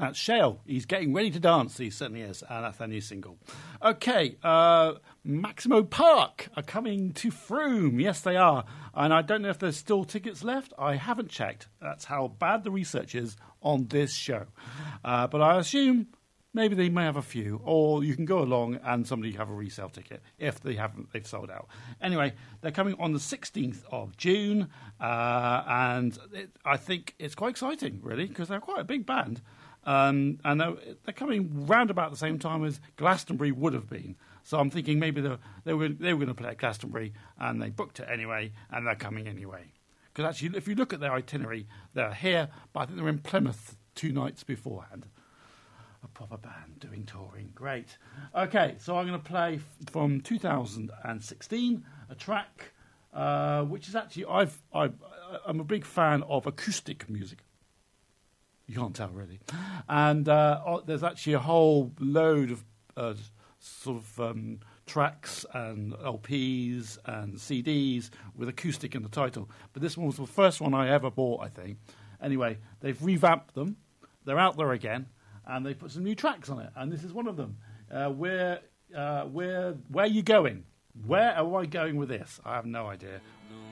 That's Shale. He's getting ready to dance. He certainly is. And that's their new single. Okay, Maximo Park are coming to Frome. Yes, they are. And I don't know if there's still tickets left. I haven't checked. That's how bad the research is on this show. But I assume maybe they may have a few, or you can go along and somebody have a resale ticket if they've sold out. Anyway, they're coming on the 16th of June, and I think it's quite exciting, really, because they're quite a big band, and they're coming round about the same time as Glastonbury would have been. So I'm thinking maybe they were going to play at Glastonbury, and they booked it anyway, and they're coming anyway. Because actually, if you look at their itinerary, they're here, but I think they're in Plymouth 2 nights beforehand. A proper band doing touring. Great. Okay, so I'm going to play from 2016 a track which is actually I'm a big fan of acoustic music. You can't tell really. And there's actually a whole load of tracks and LPs and CDs with acoustic in the title. But this one was the first one I ever bought, I think. Anyway, they've revamped them. They're out there again. And they put some new tracks on it, and this is one of them. Where are you going? Where am I going with this? I have no idea.